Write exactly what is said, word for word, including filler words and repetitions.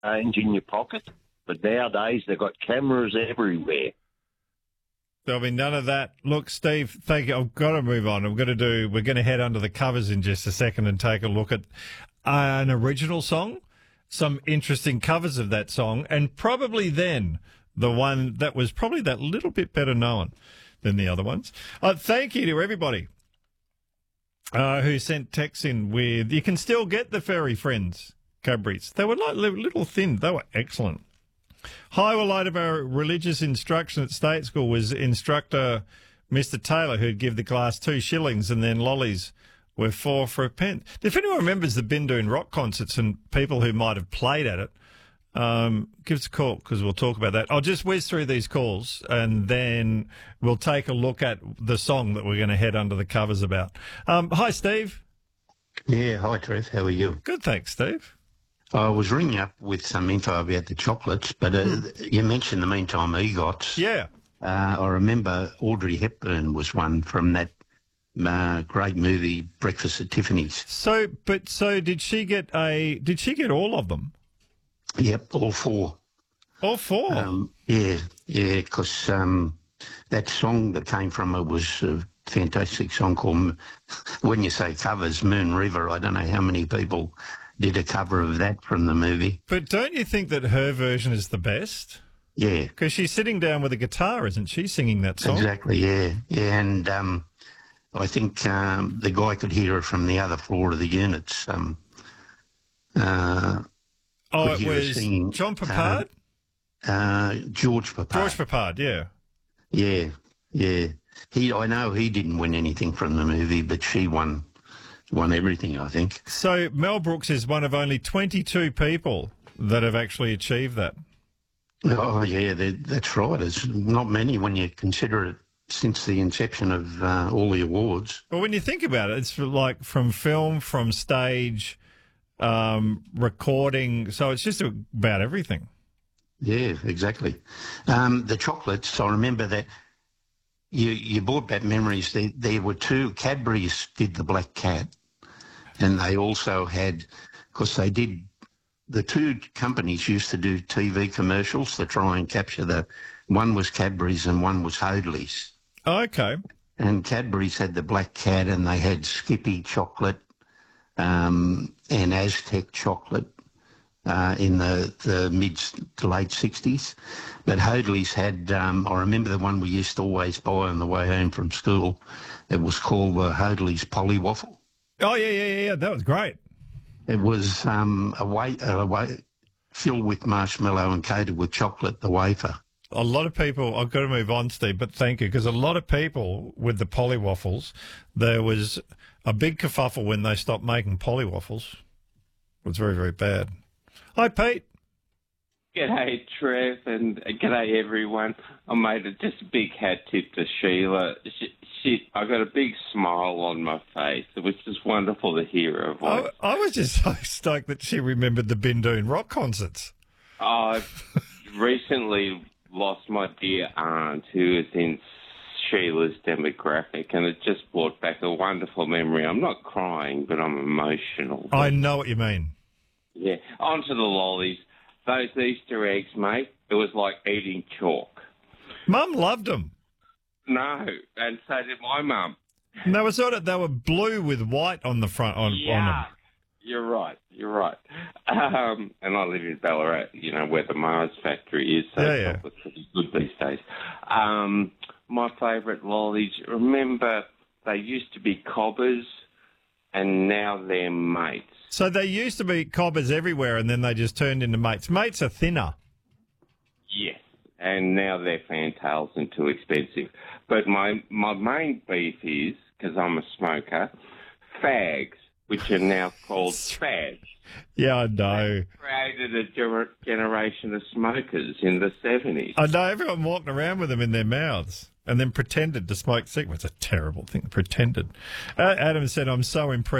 change in your pocket. But nowadays, they've got cameras everywhere. There'll be none of that. Look, Steve, thank you. I've got to move on. I'm going to do. We're going to head under the covers in just a second and take a look at an original song, some interesting covers of that song, and probably then the one that was probably that little bit better known than the other ones. Uh, thank you to everybody uh, who sent texts in with. You can still get the Furry Friends Cadbury's. They were like little thin. They were excellent. Highlight of our religious instruction at state school was instructor Mister Taylor, who'd give the class two shillings and then lollies were four for a pence. If anyone remembers the Bindoon Rock concerts and people who might have played at it, um, give us a call because we'll talk about that. I'll just whiz through these calls and then we'll take a look at the song that we're going to head under the covers about. Um, hi, Steve. Yeah, hi, Trev. How are you? Good, thanks, Steve. I was ringing up with some info about the chocolates, but uh, hmm. you mentioned the Meantime EGOTs. Yeah. Uh, I remember Audrey Hepburn was one from that uh, great movie Breakfast at Tiffany's. So, but so did she get a? Did she get all of them? Yep, all four. All four. Um, yeah, yeah, because um, that song that came from her was a fantastic song called. When you say covers, Moon River. I don't know how many people did a cover of that from the movie. But don't you think that her version is the best? Yeah. Because she's sitting down with a guitar, isn't she, singing that song? Exactly, yeah. Yeah, and um, I think um, the guy could hear it from the other floor of the units. Um, uh, oh, it was singing, John Papard? Uh, uh, George Papard. George Papard, yeah. Yeah, yeah. He, I know he didn't win anything from the movie, but she won won everything, I think. So Mel Brooks is one of only twenty-two people that have actually achieved that. Oh, yeah, that's right. There's not many when you consider it since the inception of uh, all the awards. Well, when you think about it, it's like from film, from stage, um, recording. So it's just about everything. Yeah, exactly. Um, the chocolates, I remember that you, you brought back memories. There, there were two, Cadbury's did the Black Cat, and they also had, because they did, the two companies used to do T V commercials to try and capture the, one was Cadbury's and one was Hoadley's. Oh, okay. And Cadbury's had the Black Cat and they had Skippy chocolate um, and Aztec chocolate uh, in the, the mid to late sixties. But Hoadley's had, um, I remember the one we used to always buy on the way home from school. It was called the Hoadley's Polly Waffle. Oh, yeah, yeah, yeah, that was great. It was um, a, wa- a wa- filled with marshmallow and coated with chocolate, the wafer. A lot of people, I've got to move on, Steve, but thank you, because a lot of people with the Polly Waffles, there was a big kerfuffle when they stopped making Polly Waffles. It was very, very bad. Hi, Pete. G'day, Trev, and g'day, everyone. I made it just a big hat tip to Sheila. She, she, I got a big smile on my face. It was just wonderful to hear her voice. I, I was just so stoked that she remembered the Bindoon Rock concerts. I've recently lost my dear aunt, who is in Sheila's demographic, and it just brought back a wonderful memory. I'm not crying, but I'm emotional. I know what you mean. Yeah. On to the lollies. Those Easter eggs, mate, it was like eating chalk. Mum loved them. No, and so did my mum. And they were sort of, they were blue with white on the front on, yeah, on them. You're right, you're right. Um, and I live in Ballarat, you know, where the Mars factory is, so yeah, it's yeah. not pretty good these days. Um, my favourite lollies, remember, they used to be cobbers, and now they're mates. So they used to be cobbers everywhere, and then they just turned into mates. Mates are thinner. Yes, and now they're fantails and too expensive. But my, my main beef is, because I'm a smoker, fags, which are now called fads. Yeah, I know. They created a ger- generation of smokers in the seventies. I know, everyone walked around with them in their mouths and then pretended to smoke cigarettes. It's a terrible thing, pretended. Uh, Adam said, I'm so impressed.